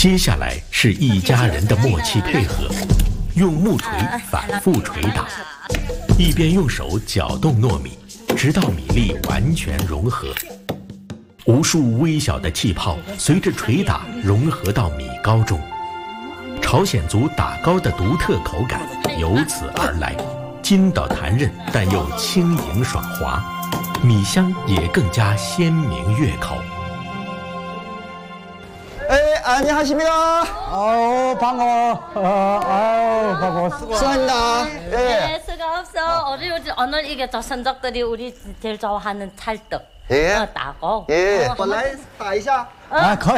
接下来是一家人的默契配合，用木锤反复捶打，一边用手搅动糯米，直到米粒完全融合。无数微小的气泡随着捶打融合到米糕中，朝鲜族打糕的独特口感由此而来，筋道弹韧但又轻盈爽滑，米香也更加鲜明悦口。 안녕하십니다. 아우 반가워. 아유 반가워. 수고합니다. 네, 수고 없어. 우리 오늘 이게 조선족들이 우리 제일 좋아하는 찰떡. 예. 따고. 예. 원래 다이샤. 아, 거의.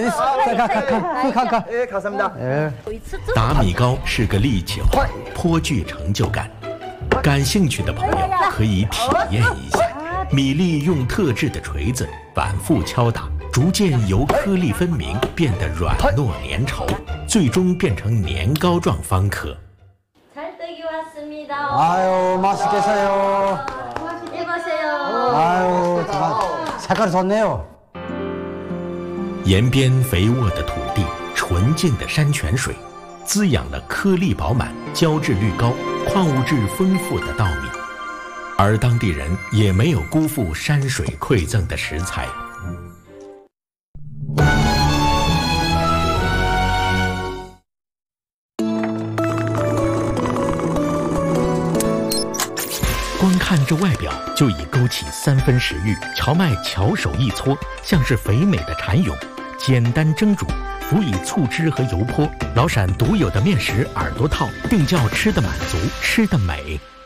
가. 예, 감사합니다. 예. 打米糕是个力气活，颇具成就感。感兴趣的朋友可以体验一下。米粒用特制的锤子反复敲打。 逐渐由颗粒分明变得软糯粘稠，最终变成年糕状方可。 찰떡이 왔습니다. 아유 맛있겠어요. 이보세요. 아유 색깔이 좋네요. 沿边肥沃的土地，纯净的山泉水，滋养了颗粒饱满、胶质率高、矿物质丰富的稻米，而当地人也没有辜负山水馈赠的食材。 光看这外表就已勾起3分食欲。荞麦巧手一搓，像是肥美的蚕蛹，简单蒸煮，辅以醋汁和油泼，老陕独有的面食耳朵套，定叫吃得满足，吃得美。